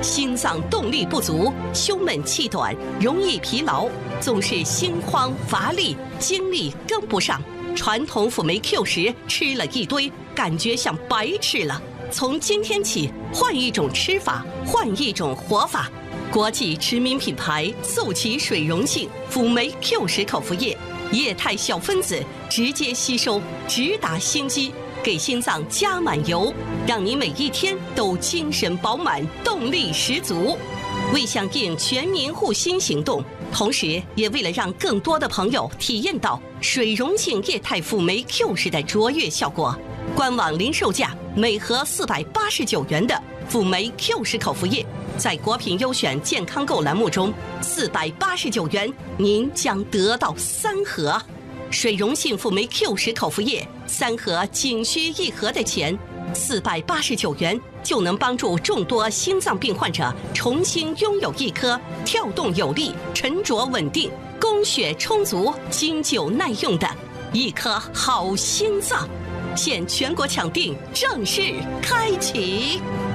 心脏动力不足，胸闷气短，容易疲劳，总是心慌乏力，精力跟不上。传统辅酶 Q10吃了一堆，感觉像白吃了。从今天起，换一种吃法，换一种活法。国际知名品牌速起水溶性辅酶 Q10口服液，液态小分子直接吸收，直达心肌，给心脏加满油，让你每一天都精神饱满，动力十足。为响应全民护心行动，同时也为了让更多的朋友体验到水溶性液态辅酶 Q10的卓越效果，官网零售价每盒489元的辅酶 Q10口服液，在国品优选健康购栏目中489元，您将得到3盒水溶性辅酶 Q10口服液，3盒仅需1盒的钱，489元就能帮助众多心脏病患者重新拥有一颗跳动有力、沉着稳定、供血充足、经久耐用的一颗好心脏。现全国抢订正式开启，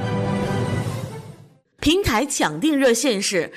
平台抢订热线是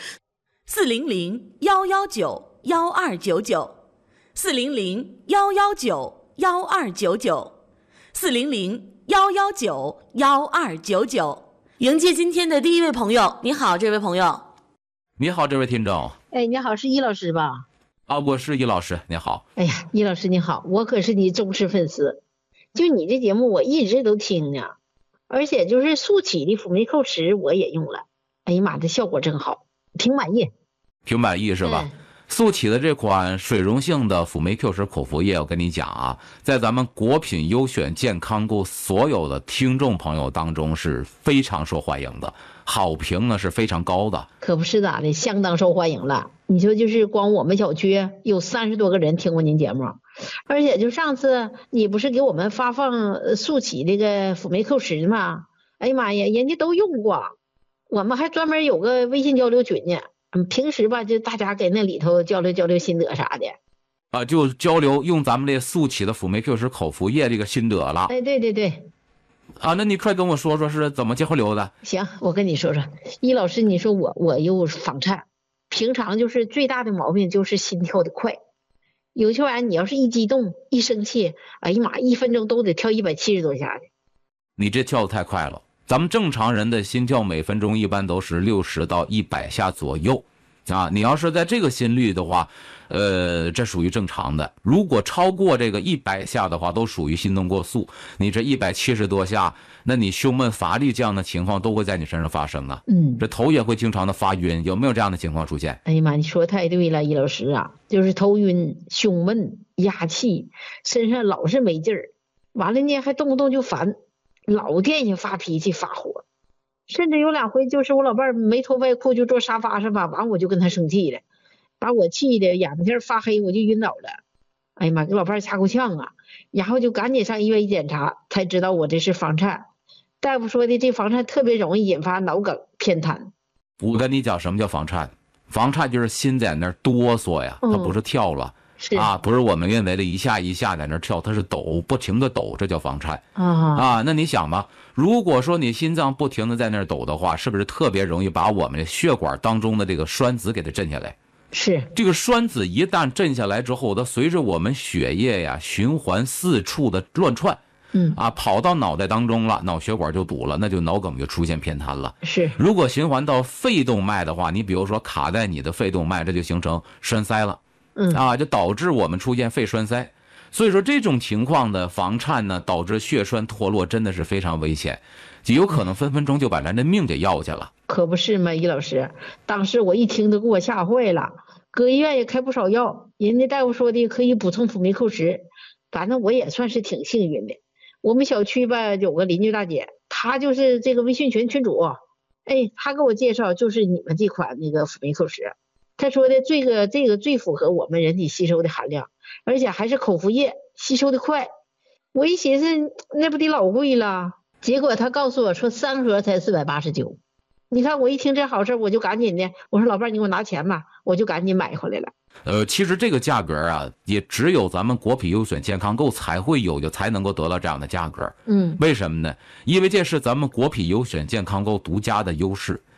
400-119-1299，400-119-1299，400-119-1299。迎接今天的第一位朋友，你好，这位朋友。 你好，这位听众。 哎，你好，是易老师吧？ 啊，我是易老师，你好。 哎呀，易老师你好，我可是你忠实粉丝，就你这节目我一直都听呢，而且就是速起的辅酶 Q10我也用了，哎呀妈，这效果真好，挺满意。 挺满意是吧？速起的这款水溶性的辅酶 Q10口服液，我跟你讲啊，在咱们国品优选健康购所有的听众朋友当中是非常受欢迎的，好评呢是非常高的。 可不是咋的，相当受欢迎了。你说就是光我们小区有30多个人听过您节目，而且就上次你不是给我们发放速起这个辅酶 Q10吗？哎呀妈呀，人家都用过，我们还专门有个微信交流群呢。平时吧，就大家给那里头交流交流心得啥的啊，就交流用咱们这速起的辅酶 Q10口服液这个心得了。 哎，对对对。 啊，那你快跟我说说是怎么交流的？ 行，我跟你说说，易老师，你说我又房颤，平常就是最大的毛病就是心跳的快，有些玩意儿你要是一激动一生气，哎呀妈，1分钟都得跳170多下的。 你这跳得太快了。咱们正常人的心跳每分钟一般都是60到100下左右，啊，你要是在这个心率的话，这属于正常的。如果超过这个100下的话，都属于心动过速。你这170多下，那你胸闷乏力这样的情况都会在你身上发生啊。这头也会经常的发晕，有没有这样的情况出现？ 哎呀妈，你说太对了，易老师啊，就是头晕、胸闷、压气，身上老是没劲儿，完了呢还动不动就烦。老惦记发脾气发火，甚至有2回就是我老伴儿没脱外裤就坐沙发上吧，完我就跟他生气了，把我气的眼睛发黑，我就晕倒了。哎呀妈，给老伴儿吓够呛啊，然后就赶紧上医院一检查，才知道我这是房颤。大夫说的这房颤特别容易引发脑梗偏瘫。 我跟你讲什么叫房颤，房颤就是心在那儿哆嗦呀，它不是跳了。啊，不是我们认为的一下一下在那跳，它是抖，不停的抖，这叫房颤啊。那你想吧，如果说你心脏不停的在那抖的话，是不是特别容易把我们血管当中的这个栓子给它震下来？ 是， 这个栓子一旦震下来之后，它随着我们血液呀循环四处的乱窜，跑到脑袋当中了，脑血管就堵了，那就脑梗就出现偏瘫了。 是， 如果循环到肺动脉的话，你比如说卡在你的肺动脉，这就形成栓塞了。就导致我们出现肺栓塞，所以说这种情况的房颤呢，导致血栓脱落，真的是非常危险，就有可能分分钟就把咱的命给要去了。 可不是吗，易老师，当时我一听都给我吓坏了，搁医院也开不少药，人家大夫说的可以补充辅酶 Q10，反正我也算是挺幸运的。我们小区吧有个邻居大姐，她就是这个微信群群主，哎，她给我介绍就是你们这款那个辅酶 Q10。他说的这个最符合我们人体吸收的含量，而且还是口服液，吸收的快。我一寻思那不得老贵了，结果他告诉我说3盒才489。你看我一听这好事，我就赶紧的，我说老伴你给我拿钱吧，我就赶紧买回来了。 其实这个价格啊，也只有咱们国品优选健康购才会有，就才能够得到这样的价格。为什么呢？因为这是咱们国品优选健康购独家的优势。